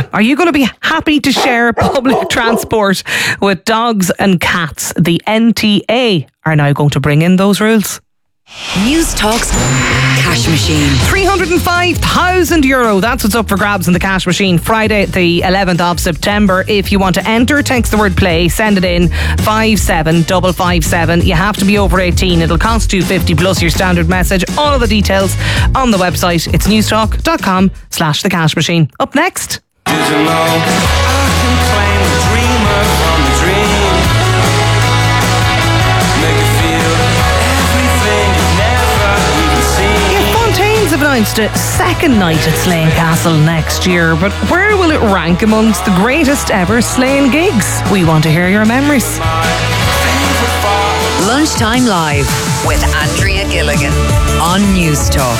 Are you going to be happy to share public transport with dogs and cats? The NTA are now going to bring in those rules. News Talk's Cash Machine. €305,000. That's what's up for grabs in the Cash Machine. Friday, the 11th of September. If you want to enter, text the word play, send it in 57557. You have to be over 18. It'll cost $2.50 plus your standard message. All of the details on the website. It's newstalk.com/the cash machine. Up next. Did you know I can claim the dreamer from the dream? Make you feel everything you've never even seen. Yeah, Fontaines have announced a second night at Slane Castle next year, but where will it rank amongst the greatest ever Slane gigs? We want to hear your memories. Lunchtime Live with Andrea Gilligan on News Talk.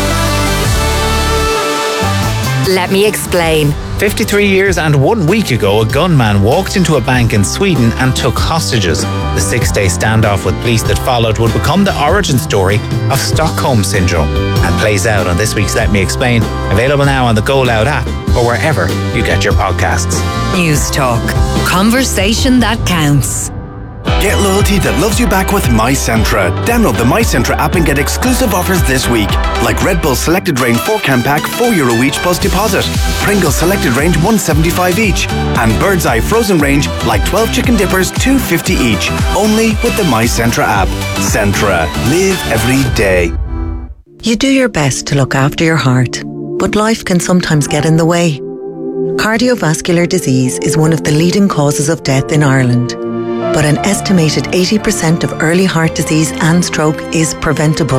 Let me explain. 53 years and 1 week ago, a gunman walked into a bank in Sweden and took hostages. The 6-day standoff with police that followed would become the origin story of Stockholm Syndrome and plays out on this week's Let Me Explain, available now on the Go Loud app or wherever you get your podcasts. News Talk. Conversation that counts. Get loyalty that loves you back with MyCentra. Download the MyCentra app and get exclusive offers this week. Like Red Bull Selected Range 4-can pack, €4 each plus deposit. Pringles Selected Range, $1.75 each. And Bird's Eye Frozen Range, like 12 chicken dippers, $2.50 each. Only with the MyCentra app. Centra. Live every day. You do your best to look after your heart, but life can sometimes get in the way. Cardiovascular disease is one of the leading causes of death in Ireland. But an estimated 80% of early heart disease and stroke is preventable.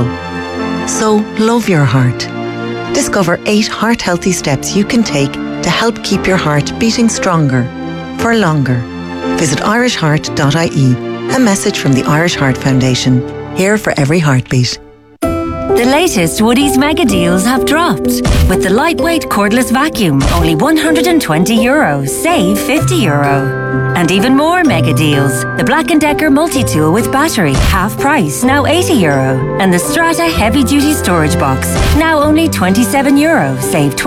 So love your heart. Discover 8 heart-healthy steps you can take to help keep your heart beating stronger for longer. Visit irishheart.ie. A message from the Irish Heart Foundation. Here for every heartbeat. The latest Woodies mega deals have dropped. With the lightweight cordless vacuum, only €120. Save €50. And even more mega deals. The Black & Decker multi-tool with battery, half price, now €80. And the Strata heavy-duty storage box, now only €27. Save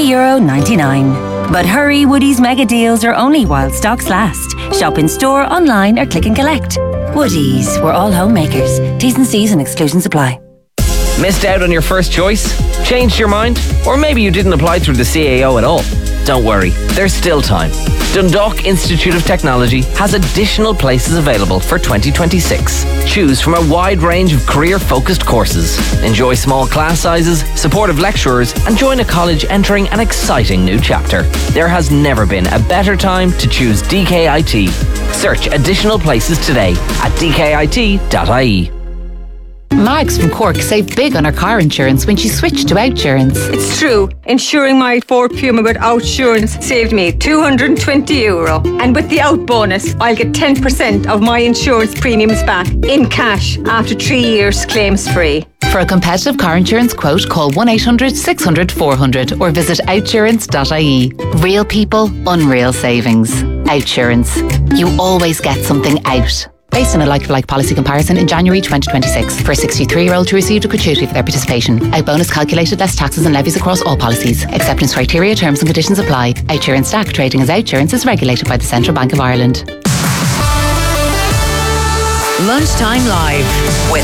€23.99. But hurry, Woodies mega deals are only while stocks last. Shop in store, online or click and collect. Woodies, we're all homemakers. T's and C's and exclusions apply. Missed out on your first choice? Changed your mind? Or maybe you didn't apply through the CAO at all? Don't worry, there's still time. Dundalk Institute of Technology has additional places available for 2026. Choose from a wide range of career-focused courses. Enjoy small class sizes, supportive lecturers, and join a college entering an exciting new chapter. There has never been a better time to choose DKIT. Search additional places today at dkit.ie. Mags from Cork saved big on her car insurance when she switched to Outsurance. It's true. Insuring my Ford Puma with Outsurance saved me €220. And with the Out bonus, I'll get 10% of my insurance premiums back in cash after 3 years claims free. For a competitive car insurance quote, call 1-800-600-400 or visit outsurance.ie. Real people, unreal savings. Outsurance. You always get something out. Based on a like-for-like policy comparison in January 2026 for a 63-year-old who received a gratuity for their participation. Out bonus calculated less taxes and levies across all policies. Acceptance criteria, terms and conditions apply. Outsurance Stack trading as Outsurance is regulated by the Central Bank of Ireland. Lunchtime Live with